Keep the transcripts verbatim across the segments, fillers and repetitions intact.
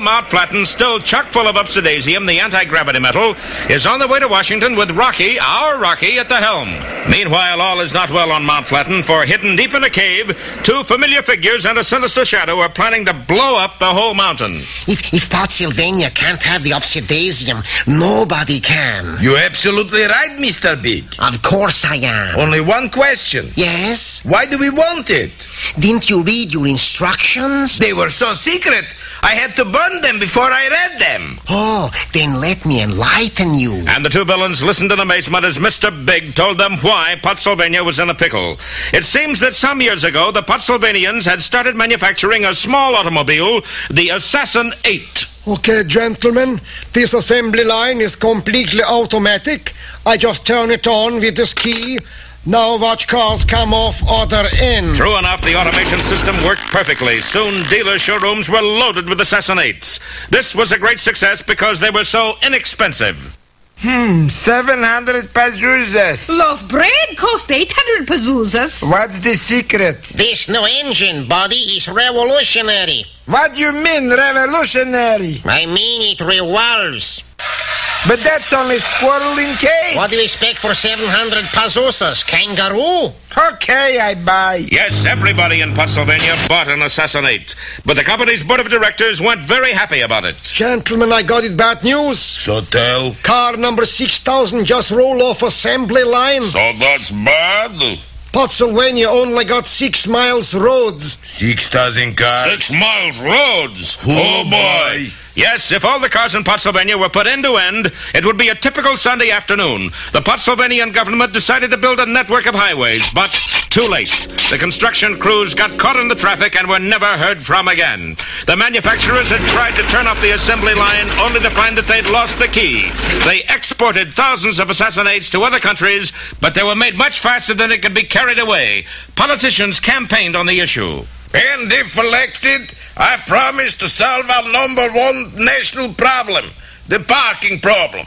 Mount Flatten, still chock full of obsidian, the anti-gravity metal, is on the way to Washington with Rocky, our Rocky, at the helm. Meanwhile, all is not well on Mount Flatten, for hidden deep in a cave, two familiar figures and a sinister shadow are planning to blow up the whole mountain. If, if Pottsylvania can't have the obsidian, nobody can. You're absolutely right, Mister Big. Of course I am. Only one question. Yes? Why do we want it? Didn't you read your instructions? They were so secret, I had to burn them before I read them. Oh, then let me enlighten you. And the two villains listened in amazement as Mister Big told them why Pottsylvania was in a pickle. It seems that some years ago, the Pottsylvanians had started manufacturing a small automobile, the Assassin eight. Okay, gentlemen, this assembly line is completely automatic. I just turn it on with this key. Now watch cars come off other end. True enough, the automation system worked perfectly. Soon dealer showrooms were loaded with Assassin eights. This was a great success because they were so inexpensive. Hmm, seven hundred pesos. Loaf bread cost eight hundred pesos. What's the secret? This new engine, buddy, is revolutionary. What do you mean, revolutionary? I mean it revolves. But that's only squirrel in cage. What do you expect for seven hundred pesos? Kangaroo? Okay, I buy. Yes, everybody in Pottsylvania bought an Assassin eight. But the company's board of directors weren't very happy about it. Gentlemen, I got it bad news. So tell. Car number six thousand just rolled off assembly line. So that's bad. Pottsylvania only got six miles roads. Six thousand cars. Six miles roads. Oh, boy. Yes, if all the cars in Pottsylvania were put end to end, it would be a typical Sunday afternoon. The Pottsylvanian government decided to build a network of highways, but too late. The construction crews got caught in the traffic and were never heard from again. The manufacturers had tried to turn off the assembly line only to find that they'd lost the key. They exported thousands of Assassin eights to other countries, but they were made much faster than they could be carried away. Politicians campaigned on the issue. And if elected, I promise to solve our number one national problem, the parking problem.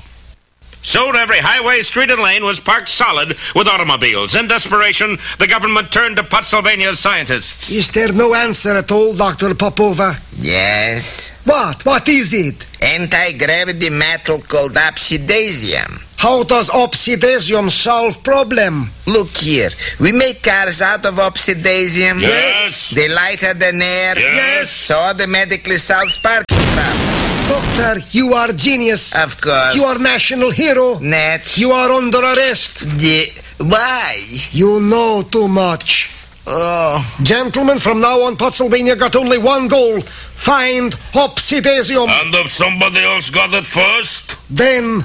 Soon every highway, street, and lane was parked solid with automobiles. In desperation, the government turned to Pottsylvania's scientists. Is there no answer at all, Doctor Popova? Yes. What? What is it? Anti-gravity metal called obsidian. How does obsidian solve problem? Look here, we make cars out of obsidian. Yes. They lighter than air. Yes. So automatically solves parking problem. Doctor, you are genius. Of course. You are national hero. Net. You are under arrest. Yeah. Why? You know too much. Oh. Gentlemen, from now on, Pottsylvania got only one goal. Find obsidian. And if somebody else got it first? Then,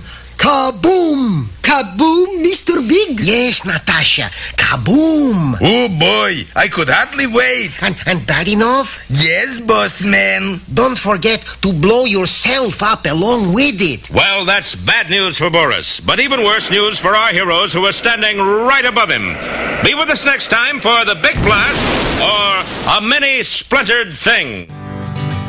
kaboom! Kaboom, Mister Big. Yes, Natasha. Kaboom! Oh boy, I could hardly wait. And, and bad enough? Yes, boss man. Don't forget to blow yourself up along with it. Well, that's bad news for Boris, but even worse news for our heroes who are standing right above him. Be with us next time for The Big Blast or A Mini Splintered Thing.